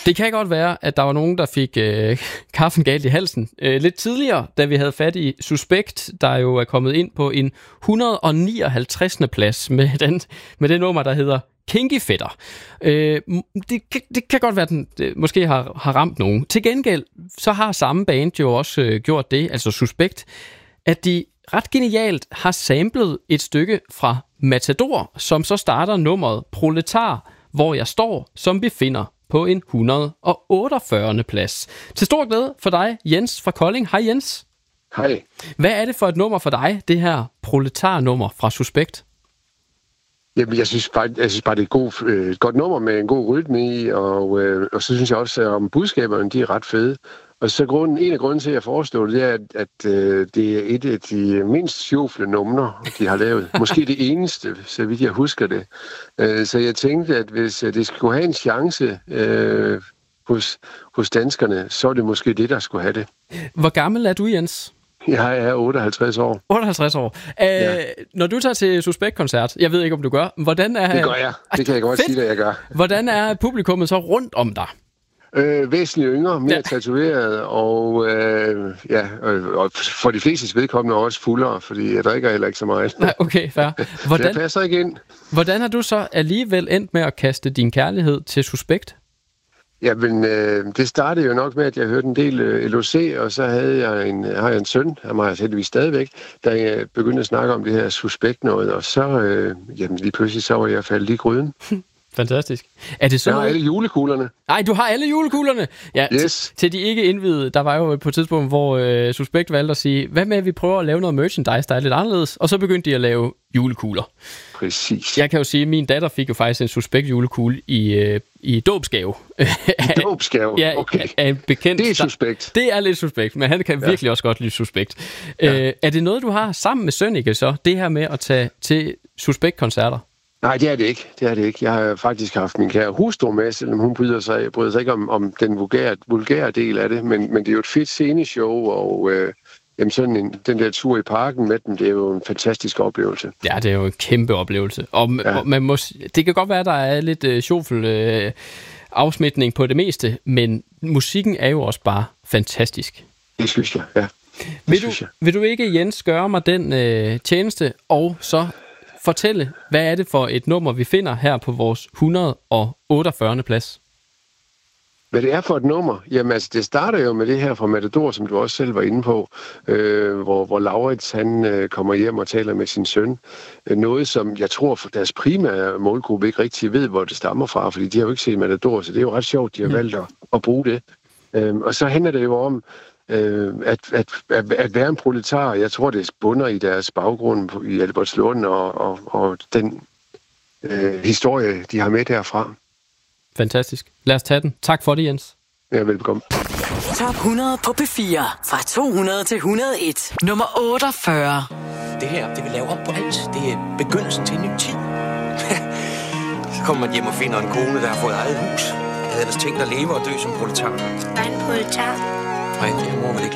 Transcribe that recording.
Det kan godt være, at der var nogen, der fik kaffen galt i halsen lidt tidligere, da vi havde fat i Suspekt, der jo er kommet ind på en 159. plads med det nummer, der hedder Kinky Fætter. Det kan godt være, at den måske har ramt nogen. Til gengæld, så har samme band jo også gjort det, altså Suspekt, at de ret genialt har samlet et stykke fra Matador, som så starter nummeret Proletar, hvor jeg står, som befinder på en 148. plads. Til stor glæde for dig, Jens fra Kolding. Hej Jens. Hej. Hvad er det for et nummer for dig, det her Proletar-nummer fra Suspekt? Jamen, jeg synes bare, det er et godt nummer med en god rytme i, og så synes jeg også, at budskaberne de er ret fede. Og så en af grunden til, at jeg foreslår det, er, at det er et af de mindst sjofle numre, de har lavet. Måske det eneste, så vidt jeg husker det. Så jeg tænkte, at hvis det skulle have en chance hos danskerne, så er det måske det, der skulle have det. Hvor gammel er du, Jens? Jeg er 58 år. 58 år. Ja. Når du tager til Suspekt-koncert, jeg ved ikke, om du gør, hvordan er... Det gør jeg. Det kan jeg godt sige, at jeg gør. Hvordan er publikummet så rundt om dig? Væsentligt yngre, mere tatoveret, og for de flestes vedkommende også fuldere, fordi jeg drikker heller ikke så meget. Nej, okay, fair. Det passer ikke ind. Hvordan har du så alligevel endt med at kaste din kærlighed til Suspekt? Jamen, det startede jo nok med, at jeg hørte en del LOC, og så har jeg en søn, han har jeg heldigvis stadigvæk, der begyndte at snakke om det her Suspekt noget, og så lige pludselig så var jeg faldet i gryden. Fantastisk. Er det så? Jeg har alle julekuglerne. Nej, du har alle julekuglerne? Ja, yes. Til de ikke indvidede, der var jo på et tidspunkt, hvor Suspekt valgte at sige, hvad med, at vi prøver at lave noget merchandise, der er lidt anderledes, og så begyndte de at lave julekugler. Præcis. Jeg kan jo sige, at min datter fik jo faktisk en Suspekt julekugle i dåbsgave. I dåbsgave? Ja, okay. Af en bekendt. Det er Suspekt. Det er lidt Suspekt, men han kan virkelig også godt lide Suspekt. Ja. Er det noget, du har sammen med Sønneke så, det her med at tage til Suspekt-koncerter? Nej, det er det ikke. Jeg har faktisk haft min kære hustru med, selvom hun bryder sig ikke om den vulgære del af det, men det er jo et fedt sceneshow, og sådan den der tur i parken med dem, det er jo en fantastisk oplevelse. Ja, det er jo en kæmpe oplevelse. Og det kan godt være, at der er lidt sjovfuld afsmitning på det meste, men musikken er jo også bare fantastisk. Det synes jeg, ja. Vil du ikke, Jens, gøre mig den tjeneste, og så fortælle, hvad er det for et nummer, vi finder her på vores 148. plads? Hvad det er for et nummer? Jamen altså, det starter jo med det her fra Matador, som du også selv var inde på, hvor Laurits, han kommer hjem og taler med sin søn. Noget, som jeg tror, for deres primære målgruppe ikke rigtig ved, hvor det stammer fra, fordi de har jo ikke set Matador, så det er jo ret sjovt, de har valgt at bruge det. Og så handler det jo om, at være en proletar. Jeg tror, det bunder i deres baggrund i Albertslund og den historie, de har med derfra. Fantastisk. Lad os tage den. Tak for det, Jens. Ja, velbekomme. Top 100 på P4. Fra 200 til 101. Nummer 48. Det her, det vil lave om på alt. Det er begyndelsen til en ny tid. Så kommer man hjem og finder en kone, der har fået eget hus. Jeg havde ellers tænkt at leve og dø som proletar. Hvad er en proletar? Nej, det må vel ikke